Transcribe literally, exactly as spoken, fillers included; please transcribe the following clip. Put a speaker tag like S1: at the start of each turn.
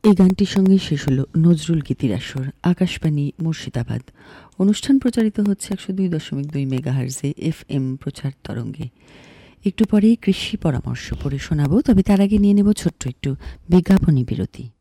S1: এই গানটির সঙ্গেই শেষ হলো নজরুল গীতির আসর। আকাশবাণী মুর্শিদাবাদ। অনুষ্ঠান প্রচারিত হচ্ছে একশো দুই দশমিক দুই মেগাহার্জে এফ এম প্রচার তরঙ্গে। একটু পরেই কৃষি পরামর্শ পড়ে শোনাবো, তবে তার আগে নিয়ে নেব ছোট্ট একটু বিজ্ঞাপনী বিরতি।